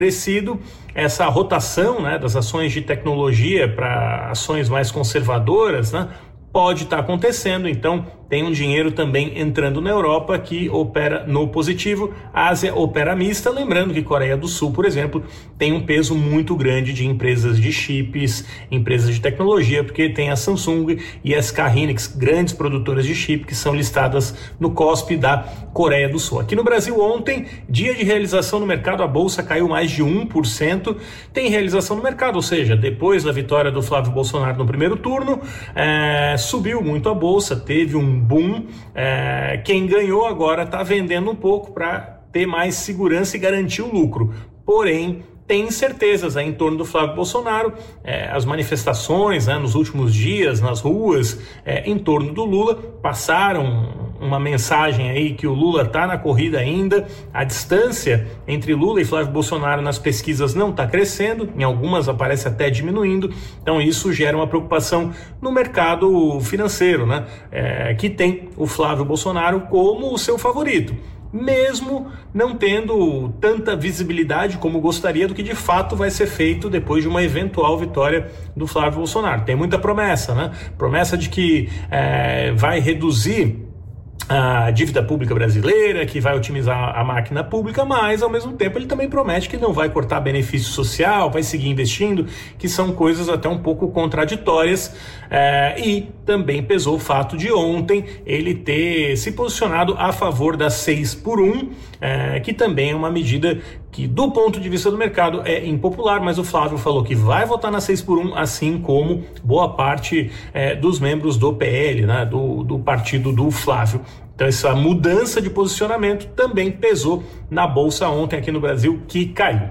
crescido, essa rotação, né, das ações de tecnologia para ações mais conservadoras, né, pode estar acontecendo. Então tem um dinheiro também entrando na Europa que opera no positivo. A Ásia opera mista, lembrando que Coreia do Sul, por exemplo, tem um peso muito grande de empresas de chips, empresas de tecnologia, porque tem a Samsung e a SK Hynix, grandes produtoras de chip, que são listadas no COSP da Coreia do Sul. Aqui no Brasil ontem, dia de realização no mercado, a Bolsa caiu mais de 1%, tem realização no mercado, ou seja, depois da vitória do Flávio Bolsonaro no primeiro turno, subiu muito a Bolsa, teve um boom, quem ganhou agora está vendendo um pouco para ter mais segurança e garantir o lucro, porém tem incertezas em torno do Flávio Bolsonaro, as manifestações, né, nos últimos dias nas ruas em torno do Lula passaram uma mensagem aí que o Lula está na corrida ainda, a distância entre Lula e Flávio Bolsonaro nas pesquisas não está crescendo, em algumas aparece até diminuindo, então isso gera uma preocupação no mercado financeiro, né, que tem o Flávio Bolsonaro como o seu favorito, mesmo não tendo tanta visibilidade como gostaria do que de fato vai ser feito depois de uma eventual vitória do Flávio Bolsonaro. Tem muita promessa, né? Promessa de que vai reduzir a dívida pública brasileira, que vai otimizar a máquina pública, mas ao mesmo tempo ele também promete que não vai cortar benefício social, vai seguir investindo, que são coisas até um pouco contraditórias, e também pesou o fato de ontem ele ter se posicionado a favor da 6x1, que também é uma medida que do ponto de vista do mercado é impopular, mas o Flávio falou que vai votar na 6x1, assim como boa parte dos membros do PL, né, do partido do Flávio. Então essa mudança de posicionamento também pesou na Bolsa ontem aqui no Brasil, que caiu.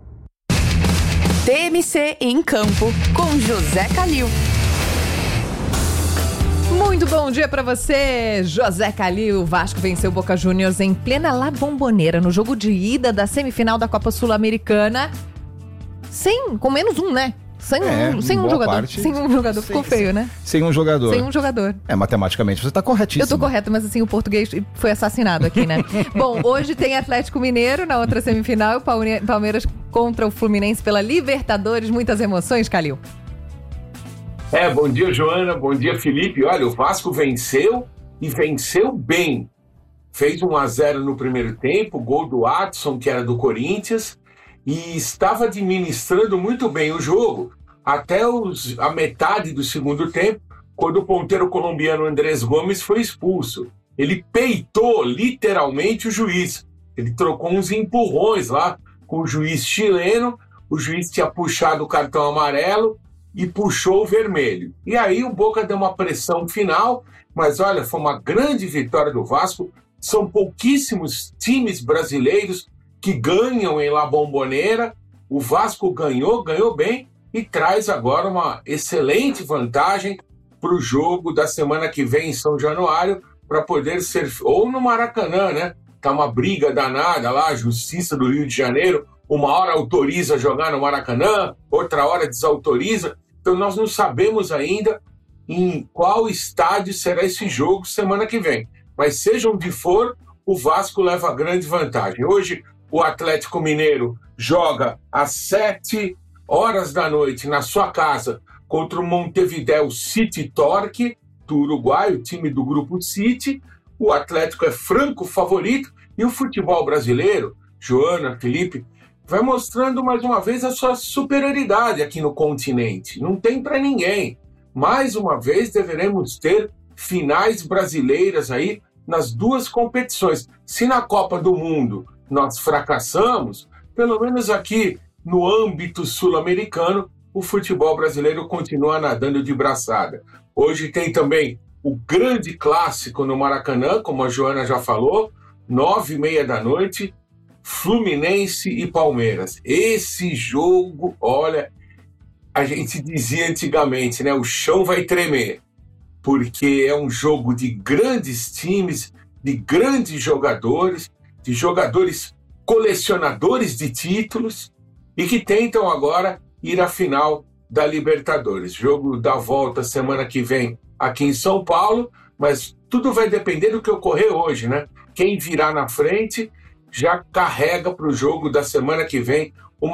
TMC em Campo, com José Calil. Muito bom dia pra você, José Calil. O Vasco venceu o Boca Juniors em plena La Bombonera no jogo de ida da semifinal da Copa Sul-Americana. Com menos um, né? Sem um jogador. Sem um jogador. Ficou feio, né? Sem um jogador. Sem um jogador. Matematicamente você tá corretíssimo. Eu tô correto, mas assim, o português foi assassinado aqui, né? Bom, hoje tem Atlético Mineiro na outra semifinal, Palmeiras contra o Fluminense pela Libertadores. Muitas emoções, Calil. Bom dia, Joana, bom dia, Felipe. Olha, o Vasco venceu e venceu bem. Fez 1-0 no primeiro tempo, gol do Adson, que era do Corinthians, e estava administrando muito bem o jogo até a metade do segundo tempo, quando o ponteiro colombiano Andrés Gomes foi expulso. Ele peitou literalmente o juiz. Ele trocou uns empurrões lá com o juiz chileno, o juiz tinha puxado o cartão amarelo e puxou o vermelho. E aí o Boca deu uma pressão final, mas olha, foi uma grande vitória do Vasco. São pouquíssimos times brasileiros que ganham em La Bombonera. O Vasco ganhou bem e traz agora uma excelente vantagem para o jogo da semana que vem em São Januário, para poder ser, ou no Maracanã, né? Tá uma briga danada lá, a Justiça do Rio de Janeiro, uma hora autoriza jogar no Maracanã, outra hora desautoriza. Então nós não sabemos ainda em qual estádio será esse jogo semana que vem. Mas seja onde for, o Vasco leva grande vantagem. Hoje o Atlético Mineiro joga às 7 horas da noite na sua casa contra o Montevideo City Torque do Uruguai, o time do Grupo City. O Atlético é franco favorito e o futebol brasileiro, Joana, Felipe, vai mostrando mais uma vez a sua superioridade aqui no continente. Não tem para ninguém. Mais uma vez deveremos ter finais brasileiras aí nas duas competições. Se na Copa do Mundo nós fracassamos, pelo menos aqui no âmbito sul-americano, o futebol brasileiro continua nadando de braçada. Hoje tem também o grande clássico no Maracanã, como a Joana já falou, 9h30 da noite, Fluminense e Palmeiras. Esse jogo, olha, a gente dizia antigamente, né? O chão vai tremer, porque é um jogo de grandes times, de grandes jogadores, de jogadores colecionadores de títulos e que tentam agora ir à final da Libertadores. Jogo da volta semana que vem aqui em São Paulo, mas tudo vai depender do que ocorrer hoje, né? Quem virá na frente, já carrega para o jogo da semana que vem